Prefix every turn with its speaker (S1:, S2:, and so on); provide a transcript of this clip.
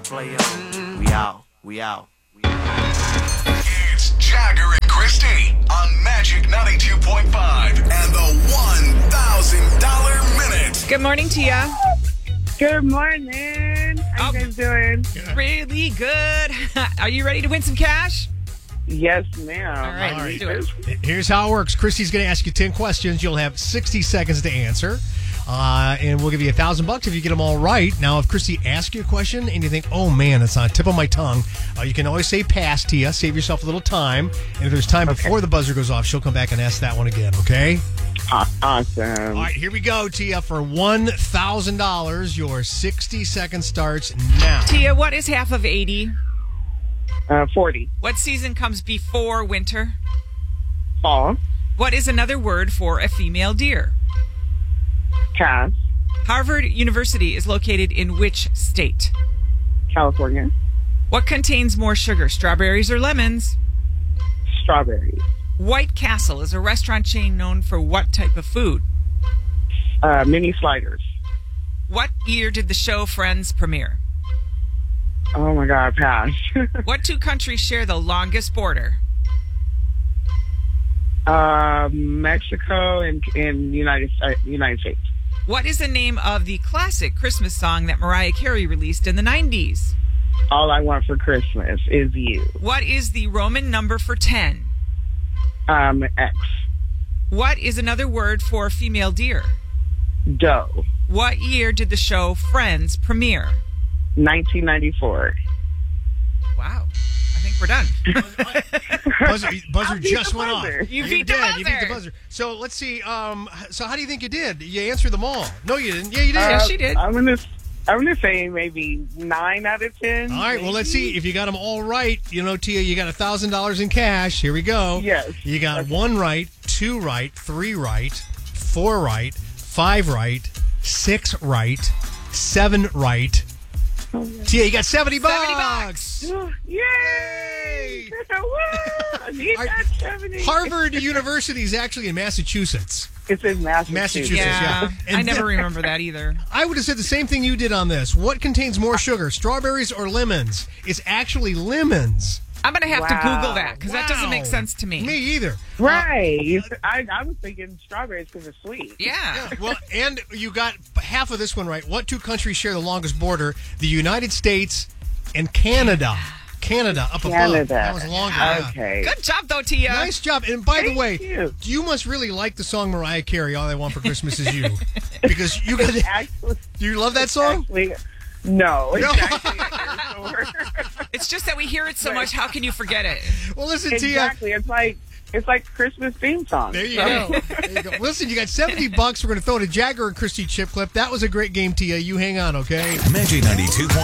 S1: play on. We out. We out.
S2: It's Jagger and Christy on Magic 92.5 and the $1,000 minute.
S3: Good morning, Tia.
S4: Good morning. How you guys doing?
S3: Really good. Are you ready to win some cash?
S4: Yes, ma'am.
S3: All right, let's do it.
S5: Here's how it works. Christy's going to ask you 10 questions. You'll have 60 seconds to answer. And we'll give you $1,000 if you get them all right. Now, if Christy asks you a question and you think, oh, man, it's on the tip of my tongue, you can always say pass, Tia. Save yourself a little time. And if there's time before the buzzer goes off, she'll come back and ask that one again, okay?
S4: Awesome.
S5: All right, here we go, Tia. For $1,000, your 60 seconds starts now.
S3: Tia, what is half of 80?
S4: 40.
S3: What season comes before winter?
S4: Fall.
S3: What is another word for a female deer?
S4: Cass.
S3: Harvard University is located in which state?
S4: California.
S3: What contains more sugar, strawberries or lemons?
S4: Strawberries.
S3: White Castle is a restaurant chain known for what type of food?
S4: Mini sliders.
S3: What year did the show Friends premiere?
S4: Oh, my God. Pass.
S3: What two countries share the longest border?
S4: Mexico and United States.
S3: What is the name of the classic Christmas song that Mariah Carey released in the 90s?
S4: All I want for Christmas is you.
S3: What is the Roman number for 10?
S4: X.
S3: What is another word for female deer?
S4: Doe.
S3: What year did the show Friends premiere?
S4: 1994.
S3: Wow. I think we're done.
S5: Buzzer just went off.
S3: You beat the buzzer.
S5: You beat the buzzer. So let's see. So how do you think you did? You answered them all. No, you didn't. Yeah, you did.
S3: Yes, she did.
S4: I'm gonna say maybe 9 out of 10.
S5: All right.
S4: Maybe.
S5: Well, let's see if you got them all right. You know, Tia, you got $1,000 in cash. Here we go.
S4: Yes.
S5: You got 1 right, 2 right, 3 right, 4 right, 5 right, 6 right, 7 right. Tia, you got $70.
S3: $70.
S4: Yay! I need that 70.
S5: Harvard University is actually in Massachusetts.
S4: It's in Massachusetts.
S5: Yeah.
S3: I never remember that either.
S5: I would have said the same thing you did on this. What contains more sugar, strawberries or lemons? It's actually lemons.
S3: I'm going to have to Google that because that doesn't
S5: Wow.
S3: make sense to me.
S5: Me either.
S4: Right. I was thinking strawberries because it's sweet.
S3: Yeah.
S5: Well, and you got half of this one right. What two countries share the longest border? The United States and Canada. Canada up above. That was longer.
S4: Okay.
S3: Good job, though, Tia.
S5: Nice job. And by the way,
S4: you.
S5: you must really like the song Mariah Carey, All I Want for Christmas Is You. Because you got
S4: Actually,
S5: do you love that song?
S4: actually, no. It's
S5: No.
S4: actually an air sword.
S3: It's just that we hear it so much. How can you forget it?
S5: Well, listen,
S4: Exactly. It's like Christmas theme song.
S5: Tia. There you go. There you go. Listen, you got $70. We're going to throw in a Jagger and Christy chip clip. That was a great game, Tia. You hang on, okay?
S2: Magic 92.